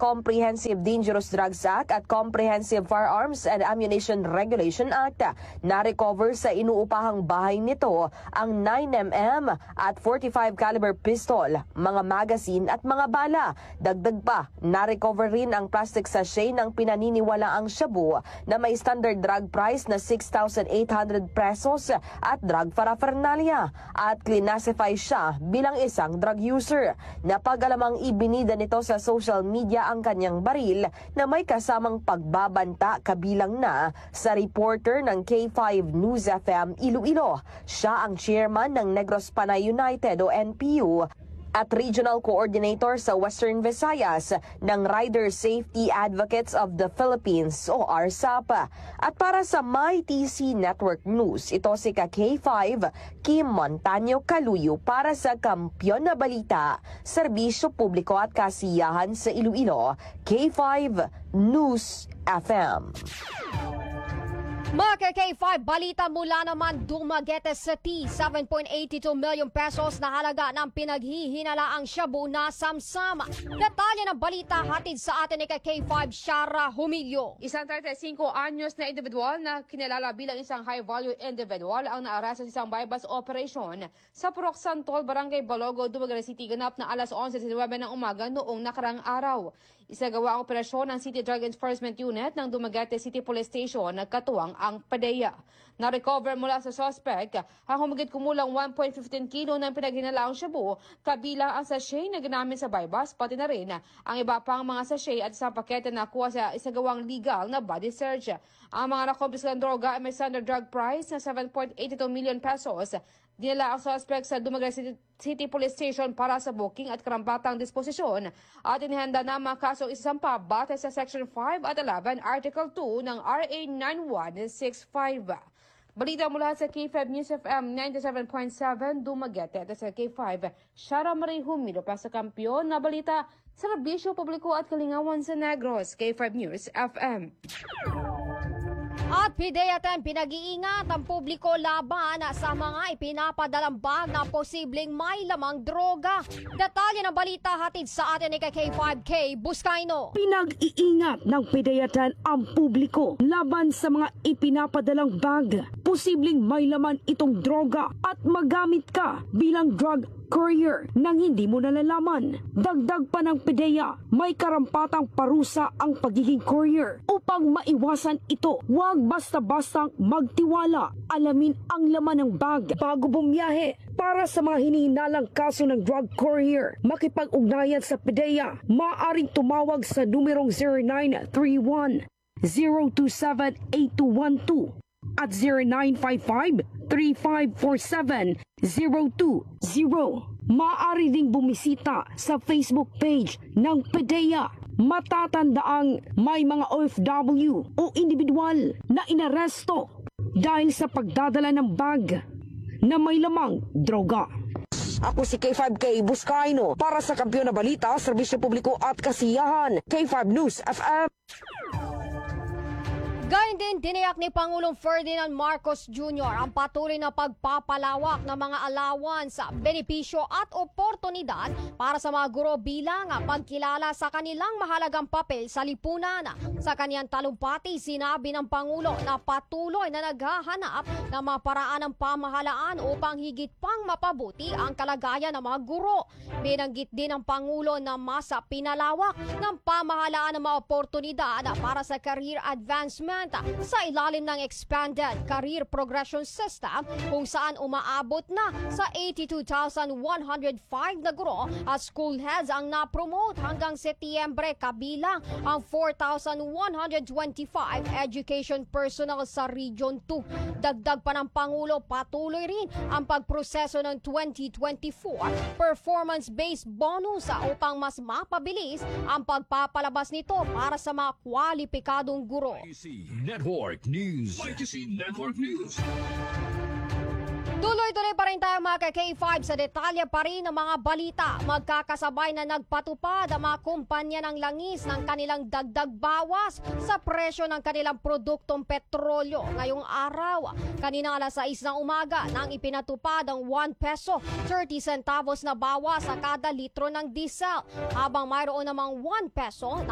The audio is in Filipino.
Comprehensive Dangerous Drugs Act at Comprehensive Firearms and Ammunition Regulation Act. Na-recover sa inuupahang bahay nito ang 9mm at 45 caliber pistol, mga magazine at mga bala. Dagdag pa, na-recover rin ang plastic sachet ng pinaniniwalaang shabu na may standard drug price na 6,800 pesos at drug paraphernalia at classify siya bilang isang drug user. Napag-alamang ibinida nito sa social media ang kanyang baril na may kasamang pagbabanta kabilang na sa reporter ng K5 News FM Iloilo. Siya ang chairman ng Negros Panay United o NPU at Regional Coordinator sa Western Visayas ng Rider Safety Advocates of the Philippines o RSAP. At para sa MyTC Network News, ito si K5 Kim Montaño Caluyo para sa Kampiyon na Balita, Serbisyo Publiko at Kasiyahan sa Iloilo, K5 News FM. Mga K5, balita mula naman Dumaguete City, 7.82 million pesos na halaga ng pinaghihinalaang shabu na samsam. Detalye ng balita hatid sa atin ni K5 Shara Humilio. Isang 35 anyos na individual na kinilala bilang isang high-value individual ang naarasa sa isang bypass operation sa Purok Santol, Barangay Balogo, Dumaguete City, ganap na alas 11:19 ng umaga noong nakarang araw. Isagawa ang operasyon ng City Drug Enforcement Unit ng Dumaguete City Police Station na katuwang ang PDEA. Na-recover mula sa suspect ang humigit kumulang 1.15 kilo ng pinaghinalaang shabu, kabilang ang sachet na ginamit sa bypass, pati na rin ang iba pang mga sachet at isang pakete na kuha sa isagawang legal na body search. Ang mga nakumpiskang droga ay may standard drug price na 7.82 million pesos. Dinala ang suspect sa Dumaguete City Police Station para sa booking at karampatang disposisyon at inihanda na mga kasong isasampa batay sa Section 5 at 11 Article 2 ng RA 9165. Balita mula sa K5 News FM 97.7 Dumaguete at sa K5 Shara Marie Humilo para sa Kampiyon na Balita, Serbisyo Publiko at Kalingawan sa Negros, K5 News FM. At PDEA pinag-iingat ang publiko laban sa mga ipinapadalang bag na posibleng may lamang droga. Detalye ng balita hatid sa atin ni K5K Buscaino. Pinag-iingat ng PDEA ang publiko laban sa mga ipinapadalang bag. Posibleng may laman itong droga at magamit ka bilang drug courier nang hindi mo nalalaman. Dagdag pa ng PDEA, may karampatang parusa ang pagiging courier. Upang maiwasan ito, huwag basta-bastang magtiwala. Alamin ang laman ng bag bago bumiyahe. Para sa mga hinihinalang kaso ng drug courier, makipag-ugnayan sa PDEA. Maaaring tumawag sa numerong 0931 027 8212 at 0955-3547-020. Maaari ding bumisita sa Facebook page ng PDEA. Matatandaang may mga OFW o individual na inaresto dahil sa pagdadala ng bag na may lamang droga. Ako si K5K Buscaino para sa Kampiyon na Balita, Serbisyo Publiko at Kasiyahan, K5 News FM. Gayun din, tiniyak ni Pangulong Ferdinand Marcos Jr. ang patuloy na pagpapalawak ng mga allowance, benepisyo at oportunidad para sa mga guro bilang pagkilala sa kanilang mahalagang papel sa lipunan. Sa kaniyang talumpati, sinabi ng Pangulo na patuloy na naghahanap ng mga paraan ng pamahalaan upang higit pang mapabuti ang kalagayan ng mga guro. Binanggit din ng Pangulo na mas pinalawak ng pamahalaan ng mga oportunidad para sa career advancement sa ilalim ng Expanded Career Progression System kung saan umaabot na sa 82,105 na guro at school heads ang na-promote hanggang Setyembre, kabilang ang 4,125 education personnel sa Region 2. Dagdag pa ng Pangulo, patuloy rin ang pagproseso ng 2024 performance-based bonus upang mas mapabilis ang pagpapalabas nito para sa mga kwalipikadong guro. Network News. Network News. Tuloy-tuloy pa rin tayo mga K5 sa detalye pa rin ng mga balita. Magkakasabay na nagpatupad ang mga kumpanya ng langis ng kanilang dagdag bawas sa presyo ng kanilang produktong petrolyo ngayong araw. Kanina alas 6 ng umaga nang ipinatupad ang 1 peso 30 centavos na bawas sa kada litro ng diesel, habang mayroon namang 1 peso